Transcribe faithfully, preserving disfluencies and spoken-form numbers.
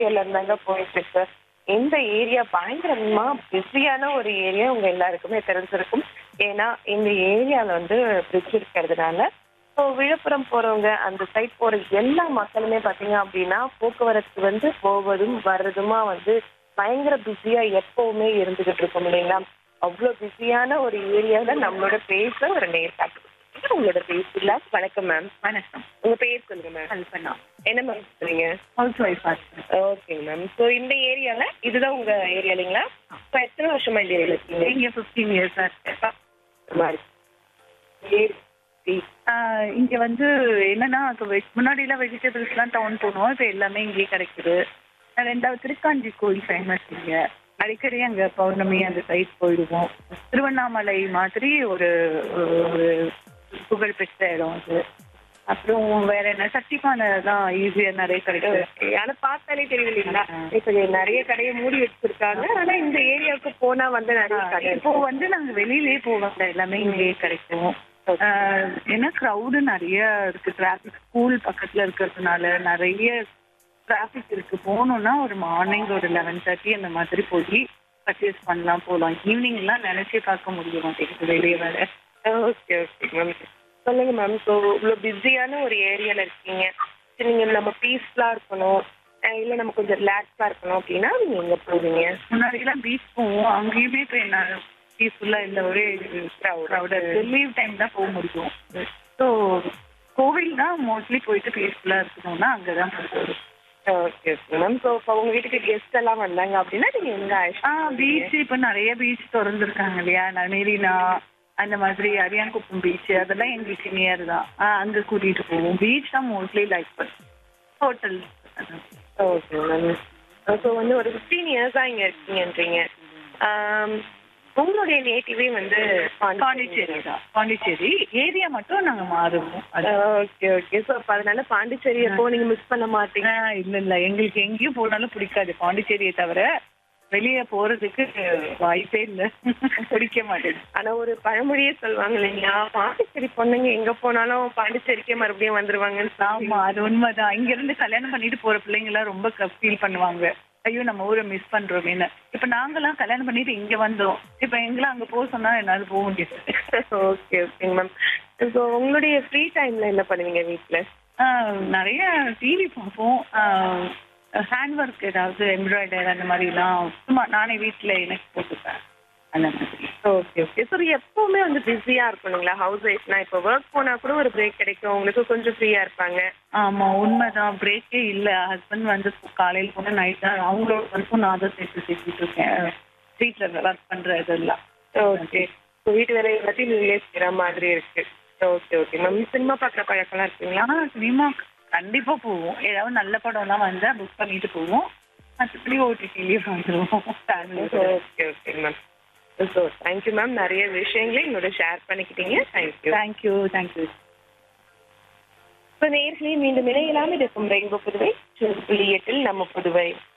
ஏரியால இருந்தாங்க போயிட்டு இருக்கு. இந்த ஏரியா பயங்கரமா பிஸியான ஒரு ஏரியா உங்க எல்லாருக்குமே தெரிஞ்சிருக்கும். ஏன்னா இந்த ஏரியால வந்து பிரிட்ஜ் இருக்கிறதுனால இப்போ விழுப்புரம் போறவங்க அந்த சைட் போற எல்லா மக்களுமே பாத்தீங்க அப்படின்னா போக்குவரத்து வந்து போவதும் வர்றதுமா வந்து பயங்கர பிஸியா எப்பவுமே இருந்துகிட்டு இருக்கும் இல்லைங்களா? அவ்வளோ பிஸியான ஒரு ஏரியால நம்மளோட பேச ஒரு நேர்காட்டு உங்களோட பேசல. வணக்கம் மேம். வணக்கம். உங்க பேர் சொல்லுங்க மேம். கல்பனா. என்ன மேம் சொல்றீங்க? ஹவுஸ் ஒய்ஃப் இருக்கேன். ஓகேங்க மேம். ஸோ இந்த ஏரியால இதுதான் உங்க ஏரியா இல்லைங்களா? இப்போ எத்தனை வருஷமா இந்த ஏரியால இருக்கீங்க? இங்க பதினைந்து இயர்ஸா இருக்கேன். மாதிரி. ஏரி. ஆஹ் இங்க வந்து என்னன்னா இப்ப வெஜ் முன்னாடிலாம் வெஜிடபிள்ஸ்லாம் டவுன் போனோம். இப்போ எல்லாமே இங்கேயே கிடைக்குது. ஆஹ் ரெண்டாவது திருக்காஞ்சி கோயில் ஃபேமஸ் இங்க. அடிக்கடி அங்க பௌர்ணமி அந்த சைட் போயிடுவோம். திருவண்ணாமலை மாதிரி ஒரு ஒரு புகழ்பெற்ற இடம் அது. அப்புறம் வேற என்ன சட்டிப்பானை தான் ஈஸியா நிறைய கிடைக்கும். ஆனா பார்த்தாலே தெரியும் இல்லைங்களா? இப்போ நிறைய கடையை மூடி வச்சிருக்காங்க. ஆனா இந்த ஏரியாவுக்கு போனா வந்து நிறைய கடை இப்போ வந்து நாங்க வெளியிலேயே போவாங்க எல்லாமே இங்கேயே கிடைக்கும். ஆஹ் ஏன்னா க்ரௌடு நிறைய இருக்கு. டிராபிக் ஸ்கூல் பக்கத்துல இருக்கிறதுனால நிறைய டிராபிக் இருக்கு. போகணும்னா ஒரு மார்னிங் ஒரு லெவன் தேர்ட்டி அந்த மாதிரி போய் பர்ச்சேஸ் பண்ணலாம் போகலாம். ஈவினிங்லாம் நினைச்சே பார்க்க முடிய மாட்டேங்குது வெளியே வேற. Okay okay ma'am. சொல்லுங்க மேம். ஸோ இவ்வளோ பிஸியான ஒரு ஏரியால இருக்கீங்க. சரி, நீங்க நம்ம பீஸ்ஃபுல்லாக இருக்கணும் இல்லை நம்ம கொஞ்சம் ரிலாக்ஸாக இருக்கணும் அப்படின்னா நீங்க எங்கே போவீங்க? முன்னாடிலாம் பீச் போவோம். அங்கேயுமே இப்போ என்ன பீஸ்ஃபுல்லாக இல்லை. ஒரே க்ரௌட் லீவ் டைம் தான் போக முடியும். ஸோ கோவில் தான் மோஸ்ட்லி போயிட்டு பீஸ்ஃபுல்லாக இருக்கணும்னா அங்கே தான் போகிறது. Okay okay ma'am. ஸோ இப்போ உங்கள் வீட்டுக்கு கெஸ்ட் எல்லாம் வந்தாங்க அப்படின்னா நீங்கள் எங்கே ஆயிடுச்சு? ஆ பீச் இப்போ நிறைய பீச் திறந்துருக்காங்க இல்லையா? மெரினா அந்த மாதிரி அரியாங்குப்பம் பீச் அதெல்லாம் எங்களுக்கு நியர் தான். ஆ அங்கே கூட்டிகிட்டு போவோம். பீச் தான் மோஸ்ட்லி லைக் பண்ணுவோம். ஹோட்டல். Okay ma'am. ஸோ வந்து ஒரு ஃபிஃப்டீன் இயர்ஸாக இங்கே இருக்கீங்கன்றீங்க. உங்களுடைய நேட்டிவே வந்து பாண்டிச்சேரி தான். பாண்டிச்சேரி ஏரியா மட்டும் நாங்கள் மாறுவோம். Okay okay. ஸோ அப்போ அதனால பாண்டிச்சேரி எப்போ நீங்கள் மிஸ் பண்ண மாட்டீங்க? இல்லை இல்லை எங்களுக்கு எங்கேயும் போனாலும் பிடிக்காது பாண்டிச்சேரியை தவிர. வெளியே போறதுக்கு வாய்ப்பே இல்லை. பிடிக்க மாட்டேங்குது. ஆனா ஒரு பழமொழியே சொல்லுவாங்க இல்லைங்களா? பாண்டிச்சேரி பொண்ணுங்க எங்க போனாலும் பாண்டிச்சேரிக்கே மறுபடியும் வந்துருவாங்கன்னு. ஆமா, அது உண்மைதான். இங்க இருந்து கல்யாணம் பண்ணிட்டு போற பிள்ளைங்க எல்லாம் ரொம்ப ஃபீல் பண்ணுவாங்க. ஐயோ நம்ம ஊரை மிஸ் பண்றோமேன்னு. இப்ப நாங்கெல்லாம் கல்யாணம் பண்ணிட்டு இங்க வந்தோம். இப்ப எங்கெல்லாம் அங்க போக சொன்னா என்னால போக முடியாது. ஓகே ஓகேங்க மேம். ஸோ உங்களுடைய ஃப்ரீ டைம்ல என்ன பண்ணுவீங்க வீட்டுல? நிறைய டிவி பார்ப்போம். ஹேண்ட் ஒர்க் ஏதாவது எம்ப்ராய்டரி அந்த மாதிரிலாம் சும்மா நானே வீட்டில் எனக்கு போட்டுப்பேன் அந்த மாதிரி. Okay okay. ஸோ எப்பவுமே வந்து பிஸியாக இருக்கணுங்களா ஹவுஸ் ஒய்ஃப்னா? இப்போ ஒர்க் போனால் கூட ஒரு பிரேக் கிடைக்கும், உங்களுக்கு கொஞ்சம் ஃப்ரீயாக இருப்பாங்க. ஆமாம், உண்மைதான். பிரேக்கே இல்லை. ஹஸ்பண்ட் வந்து காலையில் போனால் நைட் தான். அவங்களோட ஒர்க்கும் நான் தான் சேர்த்து சேர்த்துட்டு இருக்கேன். வீட்டில் ஒர்க் பண்ணுற இதெல்லாம். ஓகே. ஸோ வீட்டு வேலை எல்லாத்தையும் நீங்களே செய்கிற மாதிரி இருக்கு. Okay okay ma'am. சினிமா பார்க்குற பழக்கம்லாம் இருக்குங்களா? ஆனால் சினிமா கண்டிப்பா போவோம். ஏதாவது நல்ல படம்லாம் வந்தா புக் பண்ணிட்டு போவோம். மற்றபடி ஓடிடிலேயே பார்த்துருவோம். Okay okay ma'am. So thank you ma'am. நிறைய விஷயங்களை என்னோட ஷேர் பண்ணிக்கிட்டீங்க. Thank you thank you thank you. இப்போ நேர்களே மீண்டும் இணையலாம். இருக்கும் ரெயின்போ புதுவை புள்ளி எட்டில் நம்ம புதுவை.